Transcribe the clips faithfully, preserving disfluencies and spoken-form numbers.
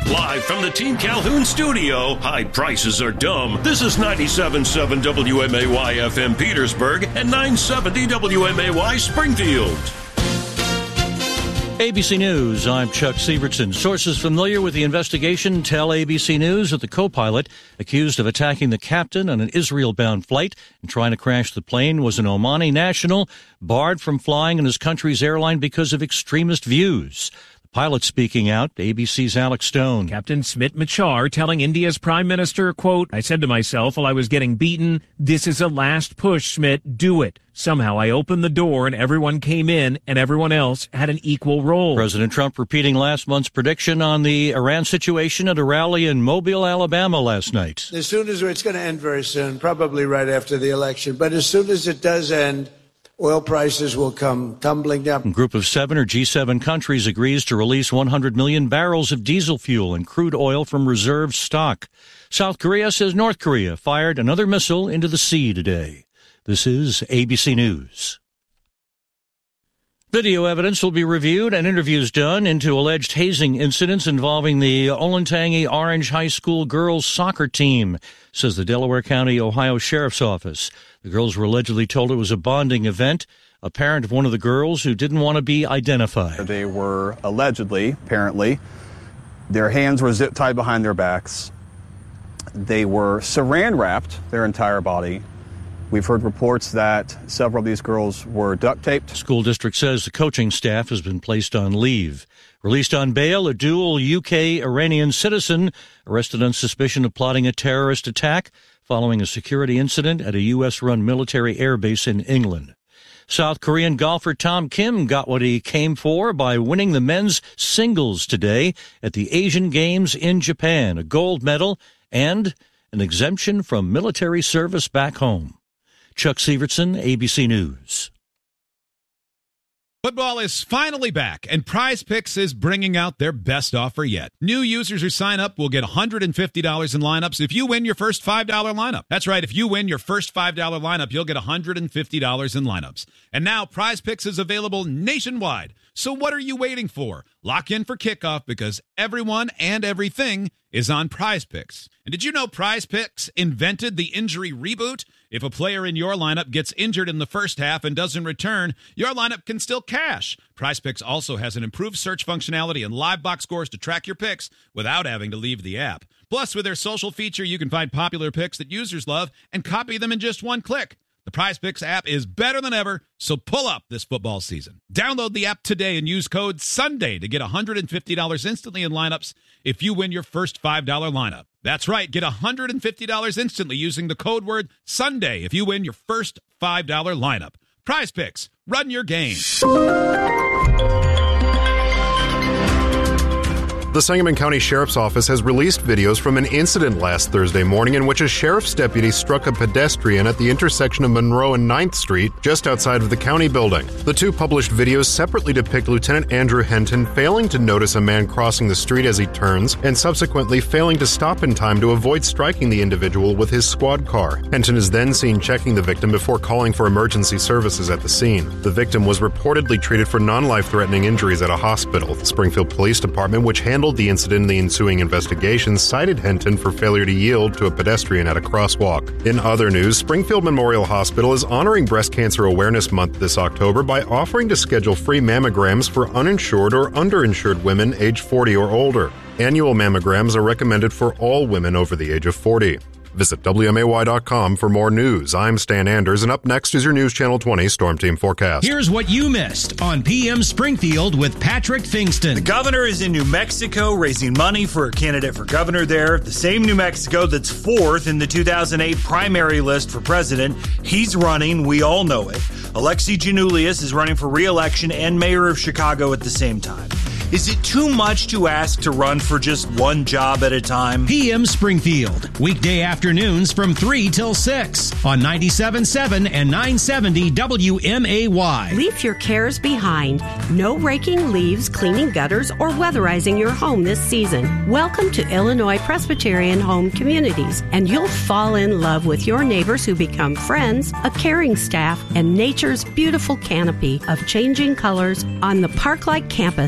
Live from the Team Calhoun studio, high prices are dumb. This is ninety-seven point seven W M A Y F M Petersburg and nine seventy W M A Y Springfield. A B C News, I'm Chuck Sievertson. Sources familiar with the investigation tell A B C News that the co-pilot accused of attacking the captain on an Israel-bound flight and trying to crash the plane was an Omani national barred from flying on his country's airline because of extremist views. Pilot speaking out, A B C's Alex Stone. Captain Smit Machar telling India's prime minister, quote, I said to myself while I was getting beaten, this is a last push, Smit, do it. Somehow I opened the door and everyone came in and everyone else had an equal role. President Trump repeating last month's prediction on the Iran situation at a rally in Mobile, Alabama last night. As soon as it's going to end very soon, probably right after the election, but as soon as it does end, oil prices will come tumbling down. A group of seven or G seven countries agrees to release one hundred million barrels of diesel fuel and crude oil from reserve stock. South Korea says North Korea fired another missile into the sea today. This is A B C News. Video evidence will be reviewed and interviews done into alleged hazing incidents involving the Olentangy Orange High School girls soccer team, says the Delaware County, Ohio Sheriff's Office. The girls were allegedly told it was a bonding event. A parent of one of the girls who didn't want to be identified. They were allegedly, apparently, their hands were zip tied behind their backs. They were saran wrapped, their entire body. We've heard reports that several of these girls were duct taped. School district says the coaching staff has been placed on leave. Released on bail, a dual U K-Iranian citizen arrested on suspicion of plotting a terrorist attack following a security incident at a U S-run military airbase in England. South Korean golfer Tom Kim got what he came for by winning the men's singles today at the Asian Games in Japan, a gold medal and an exemption from military service back home. Chuck Sievertson, A B C News. Football is finally back, and Prize Picks is bringing out their best offer yet. New users who sign up will get one hundred fifty dollars in lineups if you win your first five dollars lineup. That's right, if you win your first five dollars lineup, you'll get one hundred fifty dollars in lineups. And now Prize Picks is available nationwide. So what are you waiting for? Lock in for kickoff because everyone and everything is on Prize Picks. And did you know Prize Picks invented the injury reboot? If a player in your lineup gets injured in the first half and doesn't return, your lineup can still cash. Prize Picks also has an improved search functionality and live box scores to track your picks without having to leave the app. Plus, with their social feature, you can find popular picks that users love and copy them in just one click. The Prize Picks app is better than ever, so pull up this football season. Download the app today and use code SUNDAY to get one hundred fifty dollars instantly in lineups if you win your first five dollars lineup. That's right, get one hundred fifty dollars instantly using the code word SUNDAY if you win your first five dollars lineup. Prize Picks, run your game. The Sangamon County Sheriff's Office has released videos from an incident last Thursday morning in which a sheriff's deputy struck a pedestrian at the intersection of Monroe and ninth Street, just outside of the county building. The two published videos separately depict Lieutenant Andrew Henton failing to notice a man crossing the street as he turns, and subsequently failing to stop in time to avoid striking the individual with his squad car. Henton is then seen checking the victim before calling for emergency services at the scene. The victim was reportedly treated for non-life-threatening injuries at a hospital. The Springfield Police Department, which handled the incident in the ensuing investigation, cited Henton for failure to yield to a pedestrian at a crosswalk. In other news, Springfield Memorial Hospital is honoring Breast Cancer Awareness Month this October by offering to schedule free mammograms for uninsured or underinsured women age forty or older. Annual mammograms are recommended for all women over the age of forty. Visit W M A Y dot com for more news. I'm Stan Anders, and up next is your News Channel twenty Storm Team forecast. Here's what you missed on P M Springfield with Patrick Fingston. The governor is in New Mexico raising money for a candidate for governor there. The same New Mexico that's fourth in the two thousand eight primary list for president. He's running. We all know it. Alexi Giannoulias is running for re-election and mayor of Chicago at the same time. Is it too much to ask to run for just one job at a time? P M Springfield, weekday afternoons from three till six on ninety-seven point seven and nine seventy W M A Y. Leave your cares behind. No raking leaves, cleaning gutters, or weatherizing your home this season. Welcome to Illinois Presbyterian Home Communities, and you'll fall in love with your neighbors who become friends, a caring staff, and nature's beautiful canopy of changing colors on the park-like campus of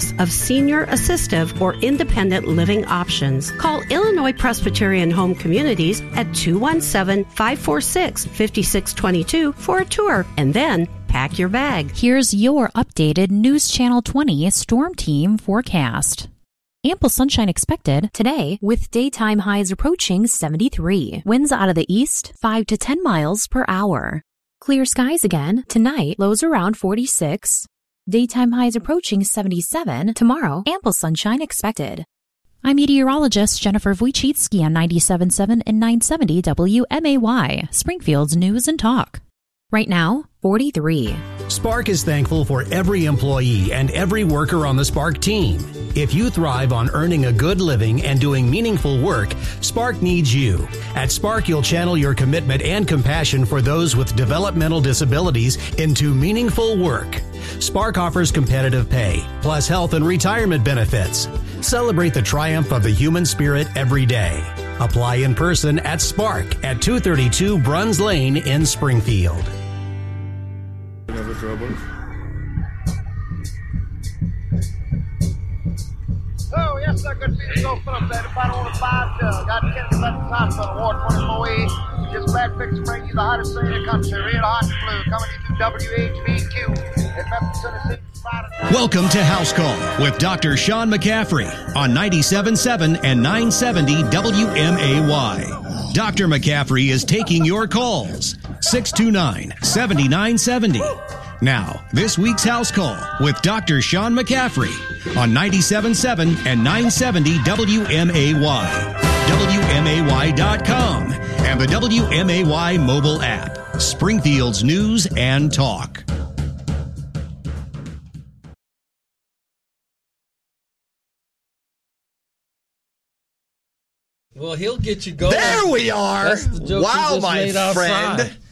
senior, assistive, or independent living options. Call Illinois Presbyterian Home Communities at two one seven, five four six, five six two two for a tour, and then pack your bag. Here's your updated News Channel twenty Storm Team forecast. Ample sunshine expected today with daytime highs approaching seventy-three. Winds out of the east, five to ten miles per hour. Clear skies again tonight, lows around forty-six. Daytime highs approaching seventy-seven. Tomorrow, ample sunshine expected. I'm meteorologist Jennifer Wojcicki on ninety-seven point seven and nine seventy W M A Y, Springfield's News and Talk. Right now, forty-three. Spark is thankful for every employee and every worker on the Spark team. If you thrive on earning a good living and doing meaningful work, Spark needs you. At Spark, you'll channel your commitment and compassion for those with developmental disabilities into meaningful work. Spark offers competitive pay, plus health and retirement benefits. Celebrate the triumph of the human spirit every day. Apply in person at Spark at two thirty-two Bruns Lane in Springfield. Oh, yes, sir. Good to see you. Go Phillips there. The final one of five. Uh, got ten to let the hospital. Ward twenty-four E. Just glad fix to bring you the hottest thing in the country. Real hot and blue. Coming to W H B Q in Memphis, Tennessee. Welcome to House Call with Doctor Sean McCaffrey on ninety-seven point seven and nine seventy W M A Y. Doctor McCaffrey is taking your calls. six two nine, seven nine seven zero. Now, this week's House Call with Doctor Sean McCaffrey on ninety-seven point seven and nine seventy W M A Y, W M A Y dot com, and the W M A Y mobile app. Springfield's News and Talk. Well, he'll get you going. There we are. That's the joke wow, you just my made outside. friend.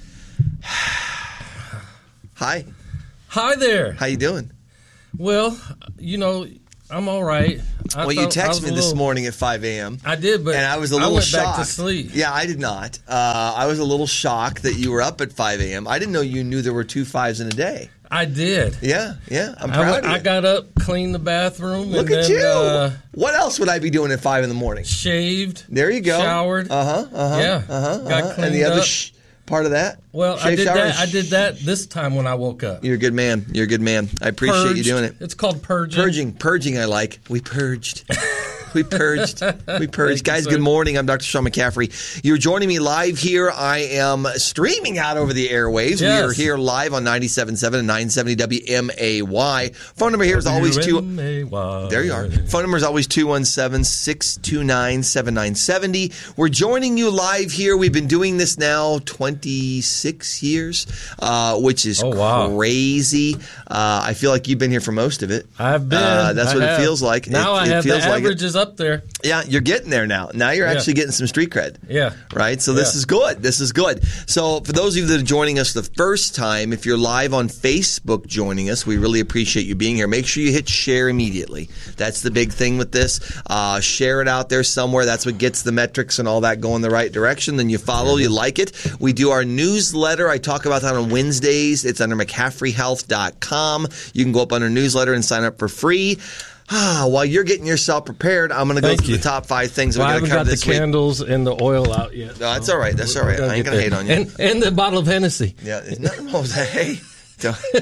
Hi. Hi there. How you doing? Well, you know, I'm all right. I well, you texted me little, this morning at five a.m. I did, but and I was a little I went shocked. back to sleep. Yeah, I did not. Uh, I was a little shocked that you were up at five a.m. I didn't know you knew there were two fives in a day. I did. Yeah, yeah. I'm proud I, of you. I got up, cleaned the bathroom. Look and at then, you. Uh, what else would I be doing at five in the morning? Shaved. There you go. Showered. Uh huh. Uh huh. Yeah. Uh huh. Got uh-huh. cleaned And the other up. sh- part of that. Well, I Shave, did shower, that. sh- I did that this time when I woke up. You're a good man. You're a good man. I appreciate Purged. you doing it. It's called purging. Purging. Purging. I like. We purged. We purged. We purged. Thank Guys, you, good sir. morning. I'm Doctor Sean McCaffrey. You're joining me live here. I am streaming out over the airwaves. Yes. We are here live on ninety-seven point seven and nine seventy W M A Y. Phone number here is always two. W M A Y. There you are. Phone number is always two one seven, six two nine, seven nine seven zero. We're joining you live here. We've been doing this now twenty-six years, uh, which is Oh, wow. crazy. Uh, I feel like you've been here for most of it. I've been. Uh, that's I what have. it feels like. Now it, I it have feels the like it. averages up there. Yeah, you're getting there now. Now you're Yeah. actually getting some street cred. Yeah. Right? So this Yeah. is good. This is good. So for those of you that are joining us the first time, if you're live on Facebook joining us, we really appreciate you being here. Make sure you hit share immediately. That's the big thing with this. Uh, share it out there somewhere. That's what gets the metrics and all that going the right direction. Then you follow, you like it. We do our newsletter. I talk about that on Wednesdays. It's under McCaffrey Health dot com. You can go up under newsletter and sign up for free. Ah, while you're getting yourself prepared, I'm going to go Thank through you. the top five things Well, I we're going haven't to cover got the this week. candles and the oil out yet. No, that's all right. That's all right. I ain't get going to hate there. on you. And, and the bottle of Hennessy. Yeah, there's nothing wrong with that. Hey, don't-